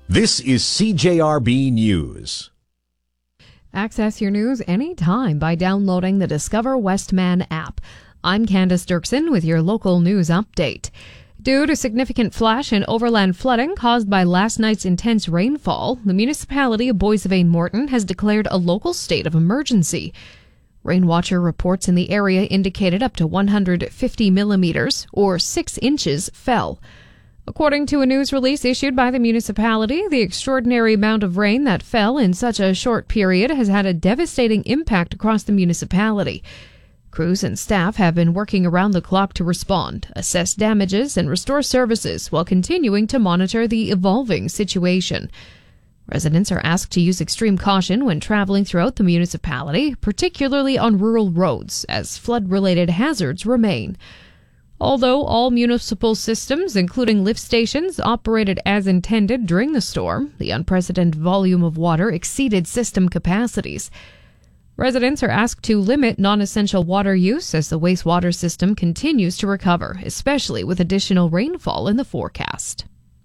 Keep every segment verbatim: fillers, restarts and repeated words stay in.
This is C J R B News. Access your news anytime by downloading the Discover Westman app. I'm Candace Dirksen with your local news update. Due to significant flash and overland flooding caused by last night's intense rainfall, the municipality of Boissevain Morton has declared a local state of emergency. Rainwatcher reports in the area indicated up to one hundred fifty millimeters, or six inches, fell. According to a news release issued by the municipality, the extraordinary amount of rain that fell in such a short period has had a devastating impact across the municipality. Crews and staff have been working around the clock to respond, assess damages, and restore services while continuing to monitor the evolving situation. Residents are asked to use extreme caution when traveling throughout the municipality, particularly on rural roads, as flood-related hazards remain. Although all municipal systems, including lift stations, operated as intended during the storm, the unprecedented volume of water exceeded system capacities. Residents are asked to limit non-essential water use as the wastewater system continues to recover, especially with additional rainfall in the forecast.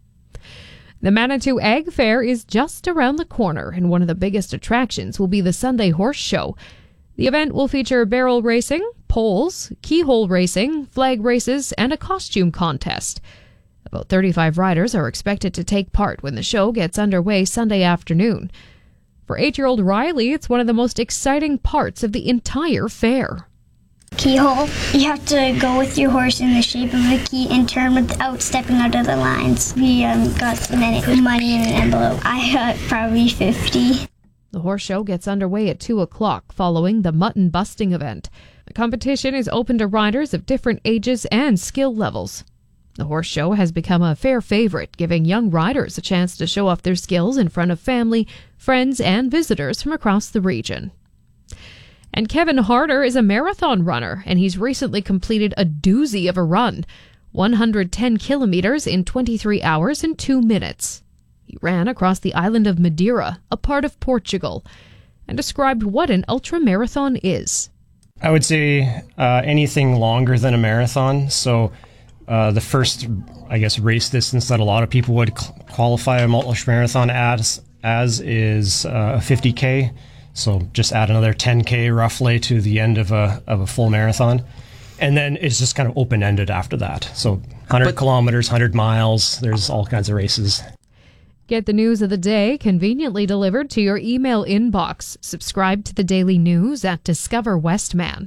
The Manitou Ag Fair is just around the corner, and one of the biggest attractions will be the Sunday Horse Show. The event will feature barrel racing, poles, keyhole racing, flag races, and a costume contest. About thirty-five riders are expected to take part when the show gets underway Sunday afternoon. For eight-year-old Riley, it's one of the most exciting parts of the entire fair. Keyhole. You have to go with your horse in the shape of a key and turn without stepping out of the lines. We um, got some money in an envelope. I got probably fifty. The horse show gets underway at two o'clock following the mutton busting event. The competition is open to riders of different ages and skill levels. The horse show has become a fair favorite, giving young riders a chance to show off their skills in front of family, friends, and visitors from across the region. And Kevin Harder is a marathon runner, and he's recently completed a doozy of a run, one hundred ten kilometers in twenty-three hours and two minutes. He ran across the island of Madeira, a part of Portugal, and described what an ultra-marathon is. I would say uh, anything longer than a marathon. So uh, the first, I guess, race distance that a lot of people would cl- qualify a ultra-marathon as, as is uh, a fifty K. So just add another ten K roughly to the end of a of a full marathon. And then it's just kind of open-ended after that. So one hundred but, kilometers, one hundred miles, there's all kinds of races. Get the news of the day conveniently delivered to your email inbox. Subscribe to the daily news at Discover Westman.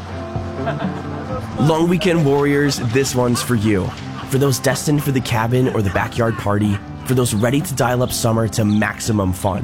Long weekend warriors, this one's for you. For those destined for the cabin or the backyard party, for those ready to dial up summer to maximum fun.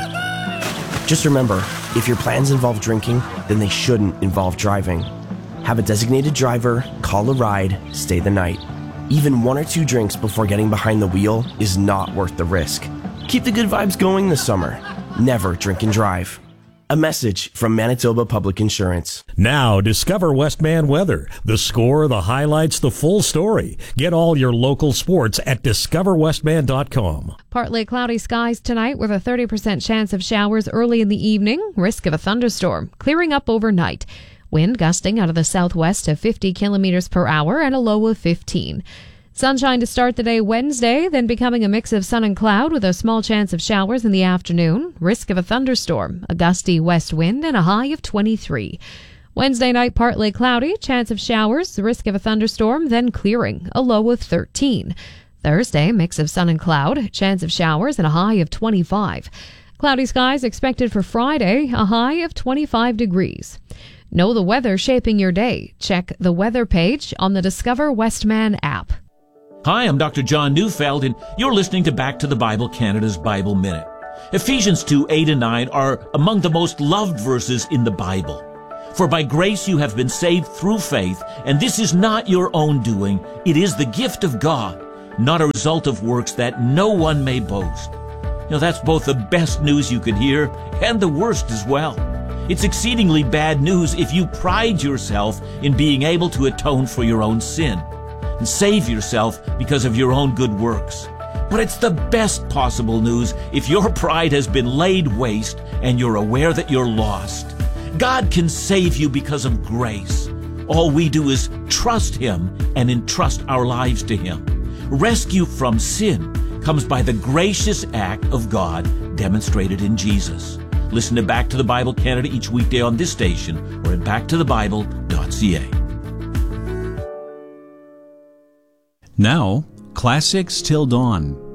Just remember, if your plans involve drinking, then they shouldn't involve driving. Have a designated driver, call a ride, stay the night. Even one or two drinks before getting behind the wheel is not worth the risk. Keep the good vibes going this summer. Never drink and drive. A message from Manitoba Public Insurance. Now, Discover Westman weather. The score, the highlights, the full story. Get all your local sports at discover westman dot com. Partly cloudy skies tonight with a thirty percent chance of showers early in the evening. Risk of a thunderstorm. Clearing up overnight. Wind gusting out of the southwest to fifty kilometers per hour and a low of fifteen. Sunshine to start the day Wednesday, then becoming a mix of sun and cloud with a small chance of showers in the afternoon. Risk of a thunderstorm, a gusty west wind, and a high of twenty-three. Wednesday night, partly cloudy, chance of showers, the risk of a thunderstorm, then clearing, a low of thirteen. Thursday, mix of sun and cloud, chance of showers, and a high of twenty-five. Cloudy skies expected for Friday, a high of twenty-five degrees. Know the weather shaping your day. Check the weather page on the Discover Westman app. Hi, I'm Doctor John Neufeld, and you're listening to Back to the Bible Canada's Bible Minute. Ephesians two, eight and nine are among the most loved verses in the Bible. For by grace you have been saved through faith, and this is not your own doing. It is the gift of God, not a result of works, that no one may boast. You know, that's both the best news you could hear and the worst as well. It's exceedingly bad news if you pride yourself in being able to atone for your own sin and save yourself because of your own good works. But it's the best possible news if your pride has been laid waste and you're aware that you're lost. God can save you because of grace. All we do is trust Him and entrust our lives to Him. Rescue from sin comes by the gracious act of God demonstrated in Jesus. Listen to Back to the Bible Canada each weekday on this station or at back to the bible dot c a. Now, Classics Till Dawn.